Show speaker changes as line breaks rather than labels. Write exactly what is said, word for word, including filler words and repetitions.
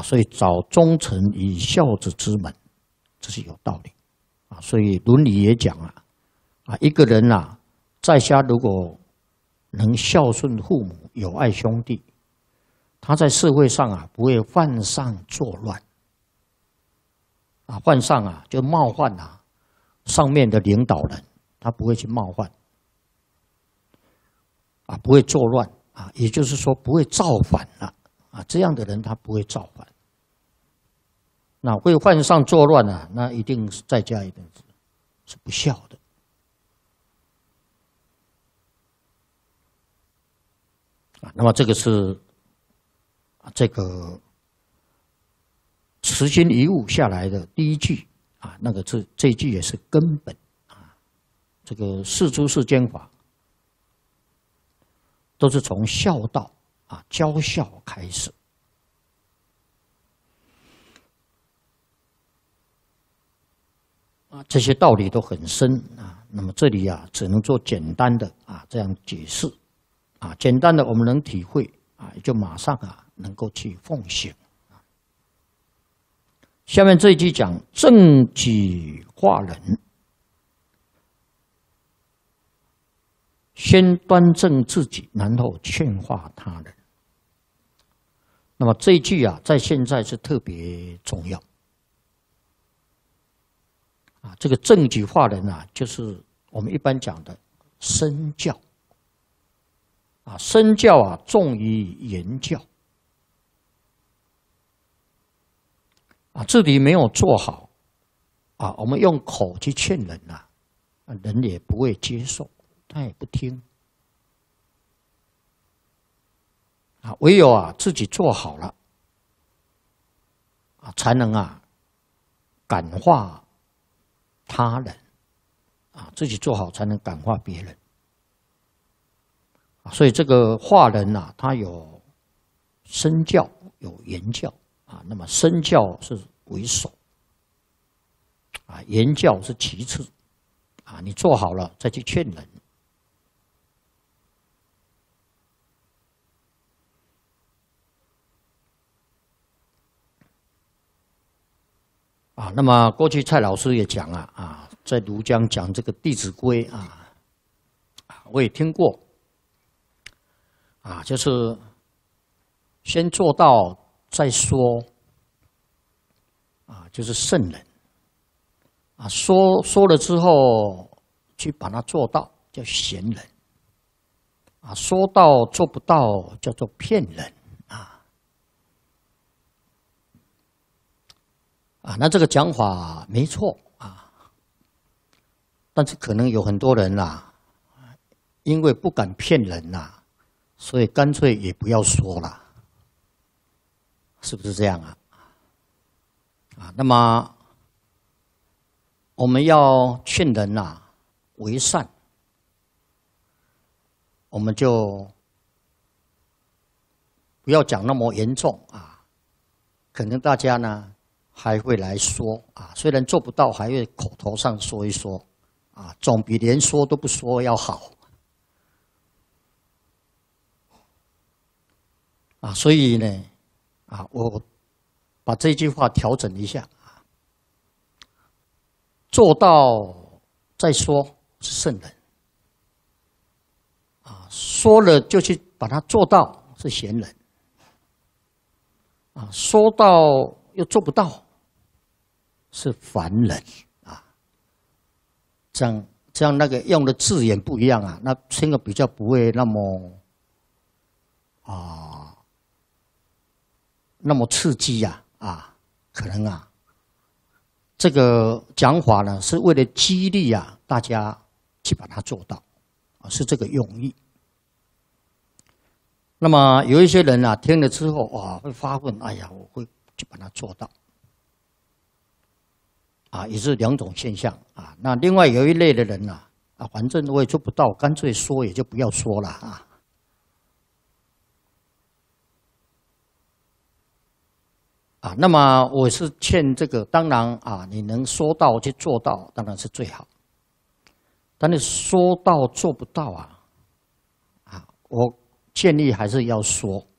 所以找忠臣以孝子之门，这是有道理啊。所以《伦理》也讲啊，啊，一个人啊，在家如果能孝顺父母、友爱兄弟，他在社会上啊不会犯上作乱啊，犯上啊就冒犯啊上面的领导人，他不会去冒犯啊，不会作乱啊，也就是说不会造反了啊，这样的人他不会造反。那会犯上作乱啊，那一定是在家一定是是不孝的。啊，那么这个是啊这个慈心遗物下来的第一句啊，那个这这一句也是根本啊。这个四诸世间法都是从孝道啊教孝开始。啊，这些道理都很深啊。那么这里啊，只能做简单的啊这样解释啊，简单的我们能体会啊，就马上啊能够去奉行。下面这一句讲正己化人，先端正自己，然后劝化他人。那么这一句啊，在现在是特别重要。啊，这个正己化人啊，就是我们一般讲的身教。啊，身教啊重于言教。啊，自己没有做好，啊，我们用口去劝人啊，人也不会接受，他也不听。啊，唯有啊自己做好了，啊，才能啊感化他人，啊，自己做好才能感化别人。啊，所以这个化人啊，他有身教，有言教。啊，那么身教是为首，啊，言教是其次，啊，你做好了再去劝人。啊，那么过去蔡老师也讲啊，啊，在庐江讲这个《弟子规》啊，啊，我也听过，啊，就是先做到再说，啊，就是圣人，啊，说说了之后去把它做到，叫贤人，啊，说到做不到叫做骗人，啊，啊，那这个讲法没错啊，但是可能有很多人啊，因为不敢骗人呐，所以干脆也不要说了。是不是这样啊？啊，那么我们要劝人呐为善，我们就不要讲那么严重啊。可能大家呢还会来说啊，虽然做不到，还会口头上说一说啊，总比连说都不说要好啊。所以呢。啊，我把这句话调整一下啊，做到再说是圣人，啊，说了就去把它做到是贤人，啊，说到又做不到是凡人啊。这样这样那个用的字眼不一样啊，那听了比较不会那么啊。那么刺激呀、啊，啊，可能啊，这个讲法呢是为了激励啊大家去把它做到，啊，是这个用意。那么有一些人啊听了之后啊会发问，哎呀，我会去把它做到，啊，也是两种现象啊。那另外有一类的人啊，啊，反正我也做不到，干脆说也就不要说了啊。啊，那么我是劝这个，当然啊，你能说到去做到，当然是最好。但是说到做不到啊，啊，我建议还是要说